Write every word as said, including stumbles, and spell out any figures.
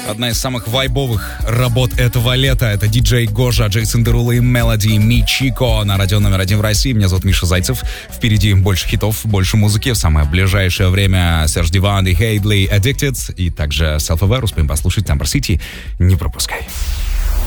Одна из самых вайбовых работ этого лета. Это диджей Гожа, Джейсон Деруло и Мелоди Мичико на радио номер один в России. Меня зовут Миша Зайцев. Впереди больше хитов, больше музыки. В самое ближайшее время Серж Диван и Хейдли Addicted. И также Self-Aware. Успеем послушать Number City. Не пропускай.